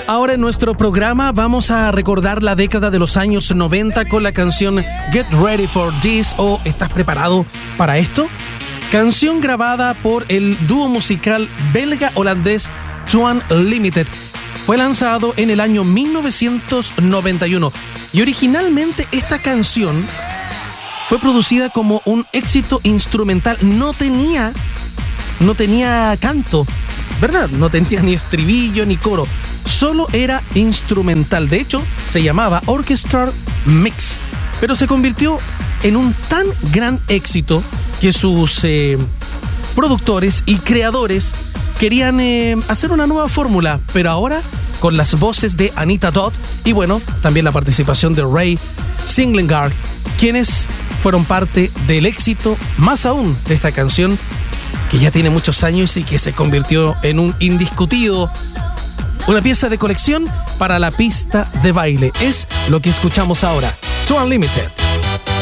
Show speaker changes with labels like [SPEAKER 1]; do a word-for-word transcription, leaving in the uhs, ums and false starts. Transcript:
[SPEAKER 1] Ahora en nuestro programa vamos a recordar la década de los años noventa con la canción Get Ready for This o ¿Estás preparado para esto? Canción grabada por el dúo musical belga-holandés Twan Limited. Fue lanzado en el año mil novecientos noventa y uno y originalmente esta canción fue producida como un éxito instrumental. No tenía, no tenía canto, ¿verdad? No tenía ni estribillo ni coro. Solo era instrumental. De hecho, se llamaba Orchestral Mix. Pero se convirtió en un tan gran éxito que sus eh, productores y creadores querían eh, hacer una nueva fórmula, pero ahora con las voces de Anita Dodd y bueno, también la participación de Ray Singlengaard, quienes fueron parte del éxito más aún de esta canción que ya tiene muchos años y que se convirtió en un indiscutido, una pieza de colección para la pista de baile. Es lo que escuchamos ahora. Twan Limited.